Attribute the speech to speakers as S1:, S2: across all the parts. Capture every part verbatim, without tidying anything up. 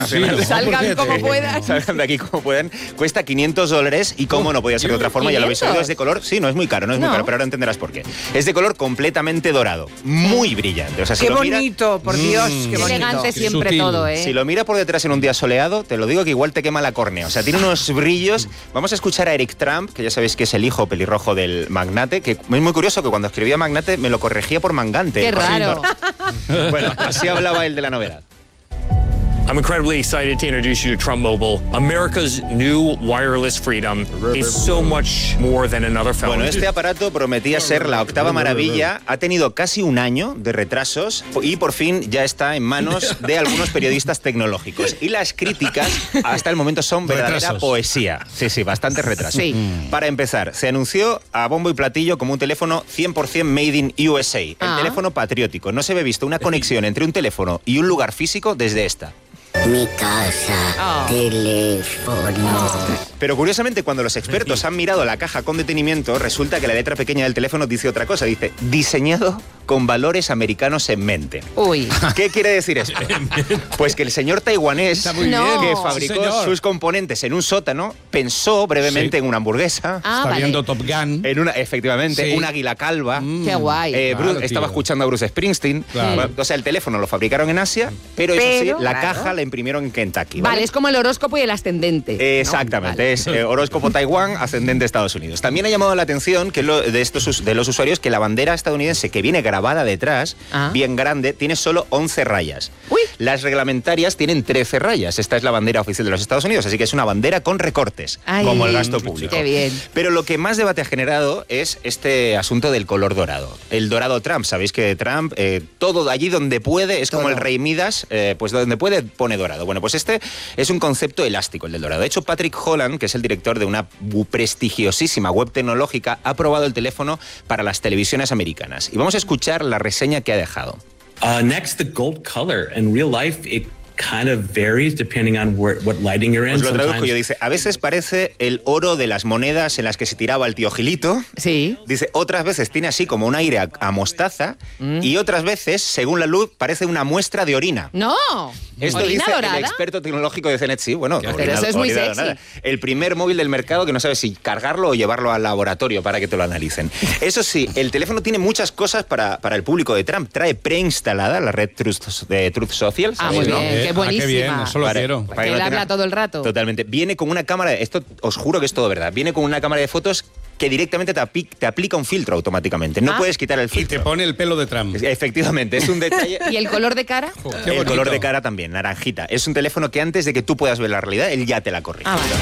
S1: Sí, no,
S2: salgan como puedan.
S3: Salgan de aquí como puedan. Cuesta quinientos dólares y como no podía ser de otra forma, ya lo habéis oído, es de color, sí, no es muy caro, no es
S2: No.
S3: muy caro, pero ahora entenderás por qué. Es de color completamente dorado, muy brillante. O sea, si
S2: Qué
S3: lo mira-
S2: bonito, por Dios,
S3: Mm.
S2: qué
S3: Qué
S2: bonito.
S4: elegante siempre
S1: sutil.
S4: todo, ¿eh?
S3: Si lo mira por detrás en un día soleado, te lo digo que igual te quema la córnea. O sea, tiene unos brillos. Vamos a escuchar a Eric Trump, que ya sabéis que es el hijo pelirrojo del magnate, que es muy curioso que cuando escribía magnate me lo corregía por mangante.
S4: Qué raro.
S3: Bueno, así hablaba él de la novedad.
S5: I'm incredibly excited to introduce you to Trump Mobile. America's new wireless freedom is so much more than another phone.
S3: Bueno, este aparato prometía ser la octava maravilla. Ha tenido casi un año de retrasos y por fin ya está en manos de algunos periodistas tecnológicos. Y las críticas hasta el momento son verdadera
S1: Retrasos.
S3: poesía. Sí, sí, bastantes retrasos.
S4: Sí.
S3: Para empezar, se anunció a bombo y platillo como un teléfono cien por ciento made in U S A. El
S4: Ah.
S3: teléfono patriótico. No se ve visto una conexión entre un teléfono y un lugar físico desde esta.
S6: Mi casa,
S4: Oh.
S6: teléfono.
S3: Pero curiosamente, cuando los expertos han mirado la caja con detenimiento, resulta que la letra pequeña del teléfono dice otra cosa. Dice, diseñado con valores americanos en mente.
S4: Uy.
S3: ¿Qué quiere decir esto? Pues que el señor taiwanés
S1: Está muy
S4: No.
S1: bien.
S3: que
S1: Sí,
S3: fabricó
S1: señor.
S3: sus componentes en un sótano, pensó brevemente
S1: Sí.
S3: en una hamburguesa,
S4: Ah,
S1: Está
S4: vale.
S1: viendo Top Gun.
S3: en una, efectivamente,
S1: Sí.
S3: un águila calva.
S4: Qué guay.
S3: Eh,
S1: Claro,
S3: Bruce-
S1: tío.
S3: estaba escuchando a Bruce Springsteen.
S1: Claro.
S3: Bueno, o sea, el teléfono lo fabricaron en Asia, pero, eso
S2: Pero,
S3: sí, la
S2: claro.
S3: caja la imprimieron en Kentucky.
S4: Vale, es como el horóscopo y el ascendente. ¿no?
S3: Exactamente,
S4: Vale.
S3: es eh, horóscopo Taiwán, ascendente Estados Unidos. También ha llamado la atención que lo, de, estos, us- de los usuarios que la bandera estadounidense que viene grabada detrás,
S4: Ah.
S3: bien grande, tiene solo once rayas.
S4: Uy.
S3: Las reglamentarias tienen trece rayas. Esta es la bandera oficial de los Estados Unidos, así que es una bandera con recortes,
S4: Ay,
S3: como el gasto público.
S4: qué bien.
S3: Pero lo que más debate ha generado es este asunto del color dorado. El dorado Trump, sabéis que Trump, eh, todo allí donde puede, es como el rey Midas, eh, pues donde puede pone dorado. Bueno, pues este es un concepto elástico, el del dorado. De hecho, Patrick Holland, que es el director de una bu- prestigiosísima web tecnológica, ha probado el teléfono para las televisiones americanas. Y vamos a escuchar la reseña que ha dejado.
S7: Uh, next, the gold color. In real life, it kind of varies depending on where, what lighting you're in.
S3: Os lo traduzco
S7: Sometimes-
S3: yo, dice, a veces parece el oro de las monedas en las que se tiraba el tío Gilito.
S4: Sí.
S3: Dice, otras veces tiene así como un aire a, a mostaza y otras veces, según la luz, parece una muestra de orina.
S4: No.
S3: Esto
S4: ¿Orina
S3: dice
S4: dorada?
S3: el experto tecnológico de C N E T, sí, bueno,
S4: Pero
S3: orina-
S4: eso es muy
S3: orina
S4: sexy.
S3: dorada. El primer móvil del mercado que no sabes si cargarlo o llevarlo al laboratorio para que te lo analicen. Eso sí, el teléfono tiene muchas cosas para, para el público de Trump. Trae preinstalada la red Truth, de Truth Social.
S4: Ah,
S3: ¿sabéis,
S4: muy
S3: no?
S4: bien,
S1: Eh,
S4: qué
S1: ah,
S4: buenísima.
S1: qué bien, eso lo
S3: Para-
S1: quiero.
S3: para
S4: Que
S3: no
S4: él
S3: tenga-
S4: habla todo el rato.
S3: Totalmente. Viene con una cámara, esto os juro que es todo verdad, viene con una cámara de fotos que directamente te, api- te aplica un filtro automáticamente. No
S4: Ah.
S3: puedes quitar el
S1: Y te
S3: filtro.
S1: pone el pelo de Trump.
S3: Efectivamente, es un detalle...
S4: ¿Y el color de cara?
S1: Qué
S3: el
S1: bonito.
S3: color de cara también, naranjita. Es un teléfono que antes de que tú puedas ver la realidad, él ya te la corrige.
S4: Ah, vale.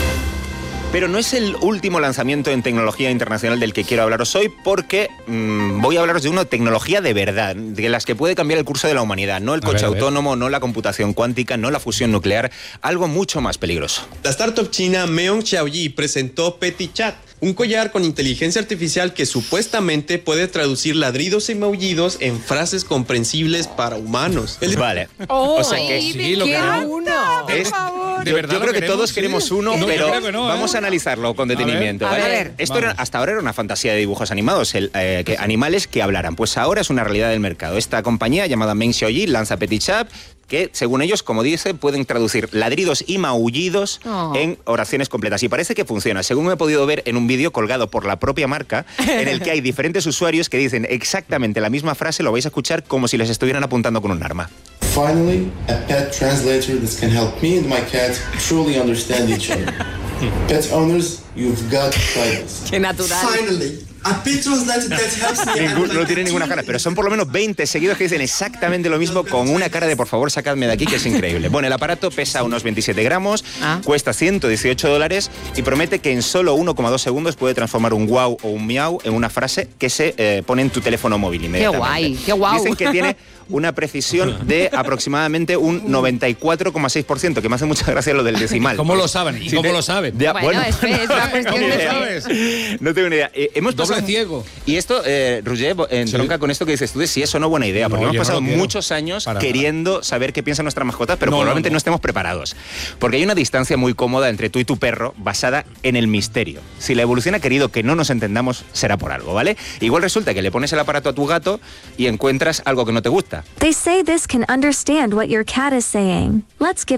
S3: Pero no es el último lanzamiento en tecnología internacional del que quiero hablaros hoy, porque mmm, voy a hablaros de una tecnología de verdad, de las que puede cambiar el curso de la humanidad. No el
S1: A
S3: coche
S1: ver, a ver.
S3: autónomo, no la computación cuántica, no la fusión nuclear, algo mucho más peligroso.
S8: La startup china Meong Xiaoyi presentó PetiChat, un collar con inteligencia artificial que supuestamente puede traducir ladridos y maullidos en frases comprensibles para humanos. El-
S3: Vale.
S4: Oh,
S3: o sea que
S4: ay,
S1: sí, lo
S4: quiero
S1: queremos.
S4: uno.
S3: Es-
S1: ¿De
S3: yo,
S1: verdad
S3: yo
S1: lo
S3: creo que
S1: queremos?
S3: todos
S1: Sí.
S3: queremos uno,
S1: No, yo
S3: pero
S1: creo que no, ¿eh?
S3: vamos a analizarlo con detenimiento.
S4: A ver,
S3: ¿vale?
S4: a ver.
S3: Esto era- hasta ahora era una fantasía de dibujos animados, el, eh, que animales que hablaran. Pues ahora es una realidad del mercado. Esta compañía llamada Meng Xiaoyi lanza PetiChat, que según ellos, como dice, pueden traducir ladridos y maullidos
S4: Oh.
S3: en oraciones completas. Y parece que funciona, según he podido ver en un vídeo colgado por la propia marca, en el que hay diferentes usuarios que dicen exactamente la misma frase, lo vais a escuchar como si les estuvieran apuntando con un arma.
S9: Finally, a pet translator that can help me and my cat truly understand each other. Pet owners, you've got to try this.
S4: Qué natural.
S9: Finally, a pet translator that helps me. and
S3: Ningún-
S9: my
S3: no
S9: cat
S3: tiene ninguna cara, pero son por lo menos veinte seguidos que dicen exactamente lo mismo con una cara de por favor sacadme de aquí, que es increíble. Bueno, el aparato pesa unos veintisiete gramos,
S4: Ah.
S3: cuesta ciento dieciocho dólares y promete que en solo uno coma dos segundos puede transformar un wow o un miau en una frase que se eh, pone en tu teléfono móvil inmediatamente.
S4: guay, qué guau.
S3: Dicen que tiene una precisión de aproximadamente un noventa y cuatro coma seis por ciento, que me hace mucha gracia lo del decimal.
S1: ¿Cómo lo saben? ¿Y
S3: Sí,
S1: cómo
S3: te-
S1: lo saben?
S3: Ya,
S4: Bueno, es fe, es una cuestión
S1: ¿Cómo
S4: de
S1: lo
S4: fe.
S1: sabes?
S3: No tengo ni idea. Eh, hemos
S1: Doble
S3: pasado-
S1: ciego.
S3: Y esto, eh, Roger, entronca con esto que dices tú de si es o no buena idea, porque
S1: No,
S3: hemos
S1: yo no
S3: pasado
S1: lo quiero.
S3: muchos años
S1: Para
S3: queriendo saber qué piensan nuestras mascotas, pero
S1: No, no,
S3: probablemente no,
S1: no.
S3: estemos preparados. Porque hay una distancia muy cómoda entre tú y tu perro basada en el misterio. Si la evolución ha querido que no nos entendamos, será por algo, ¿vale? Igual resulta que le pones el aparato a tu gato y encuentras algo que no te gusta.
S10: They say this can understand what your cat is saying. Let's give